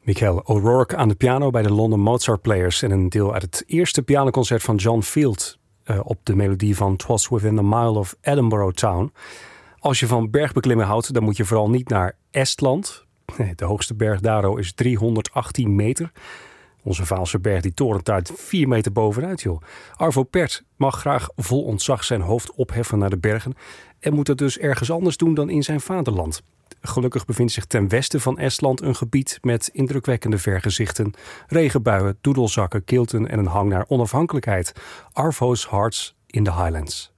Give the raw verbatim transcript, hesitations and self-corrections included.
Michael O'Rourke aan de piano bij de London Mozart Players en een deel uit het eerste pianoconcert van John Field uh, op de melodie van 'Twas Within a Mile of Edinburgh Town. Als je van bergbeklimmen houdt, dan moet je vooral niet naar Estland. De hoogste berg Daro is driehonderdachttien meter. Onze Vaalse berg die torent daar vier meter bovenuit, joh. Arvo Pärt mag graag vol ontzag zijn hoofd opheffen naar de bergen en moet het dus ergens anders doen dan in zijn vaderland. Gelukkig bevindt zich ten westen van Estland een gebied met indrukwekkende vergezichten, regenbuien, doedelzakken, kilten en een hang naar onafhankelijkheid. Arvo's Hearts in the Highlands.